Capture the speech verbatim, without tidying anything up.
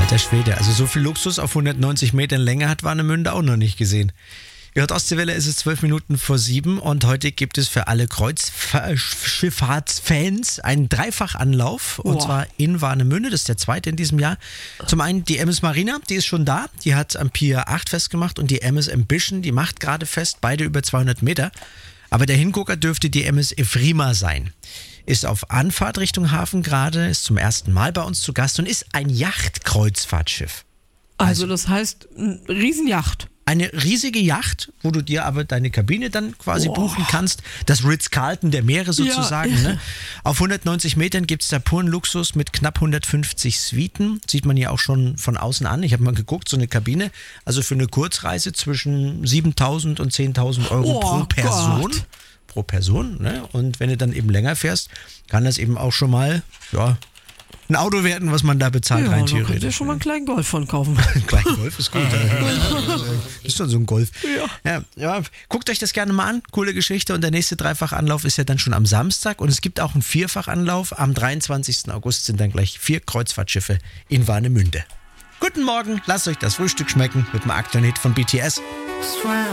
Alter Schwede, also so viel Luxus auf hundertneunzig Metern Länge hat Warnemünde auch noch nicht gesehen. Ihr hört Ostseewelle, es ist zwölf Minuten vor sieben und heute gibt es für alle Kreuzfahrtsfans einen Dreifachanlauf und Boah. zwar in Warnemünde, das ist der zweite in diesem Jahr. Zum einen die M S Marina, die ist schon da, die hat am Pier acht festgemacht und die M S Ambition, die macht gerade fest, beide über zweihundert Meter. Aber der Hingucker dürfte die M S Efrima sein. Ist auf Anfahrt Richtung Hafen gerade, ist zum ersten Mal bei uns zu Gast und ist ein Yachtkreuzfahrtschiff. Also das heißt, eine Riesenjacht. Eine riesige Yacht, wo du dir aber deine Kabine dann quasi Boah. buchen kannst. Das Ritz-Carlton der Meere sozusagen. Ja. Ne? Auf hundertneunzig Metern gibt es da puren Luxus mit knapp hundertfünfzig Suiten. Sieht man ja auch schon von außen an. Ich habe mal geguckt, so eine Kabine, also für eine Kurzreise zwischen siebentausend und zehntausend Euro Oh pro Person. Gott. Pro Person. Ne? Und wenn du dann eben länger fährst, kann das eben auch schon mal ja, ein Auto werden, was man da bezahlt, Ja, rein da könnt ihr theoretisch. schon mal einen kleinen Golf von kaufen. Ein kleiner Golf ist gut. Ist schon so ein Golf. Ja. Ja, ja, guckt euch das gerne mal an. Coole Geschichte. Und der nächste Dreifachanlauf ist ja dann schon am Samstag. Und es gibt auch einen Vierfachanlauf. Am dreiundzwanzigsten August sind dann gleich vier Kreuzfahrtschiffe in Warnemünde. Guten Morgen, lasst euch das Frühstück schmecken mit dem aktuellen Hit von B T S.